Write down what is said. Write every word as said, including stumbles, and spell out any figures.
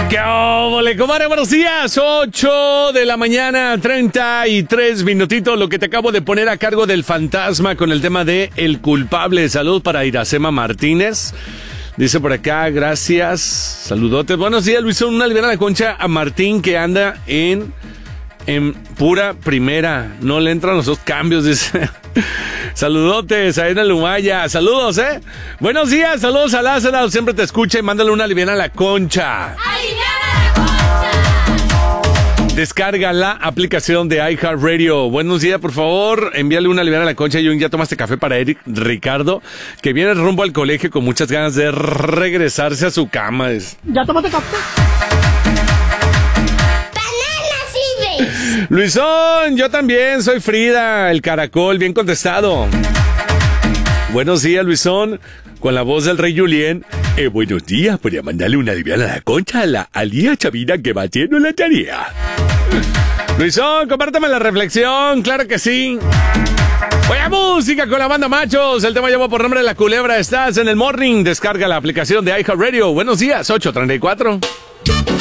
¿Qué óvole, comadre? Buenos días, ocho de la mañana, treinta y tres minutitos, lo que te acabo de poner a cargo del fantasma con el tema de El Culpable. Salud para Iracema Martínez. Dice por acá, gracias, saludotes. Buenos días, Luis, una liviana la concha a Martín que anda en, en pura primera. No le entran los dos cambios, dice. Saludotes a Ena Lumaya, saludos, ¿eh? Buenos días, saludos a Lázaro, siempre te escucha y mándale una liviana a la concha. ¡Aliviana la concha! Descarga la aplicación de iHeartRadio. Buenos días, por favor, envíale una liviana a la concha y un ya tomaste café para Eric Ricardo, que viene rumbo al colegio con muchas ganas de regresarse a su cama. ¿Ya tomaste café? Luisón, yo también soy Frida, el caracol, bien contestado. Buenos días, Luisón, con la voz del rey Julien. Eh, buenos días, podría mandarle una liviana a la concha a la Alía Chavina que va haciendo la tarea. Luisón, compártame la reflexión, claro que sí. Voy a música con la banda Machos, el tema lleva por nombre La Culebra, estás en el morning, descarga la aplicación de iHeartRadio. Buenos días, ocho treinta y cuatro.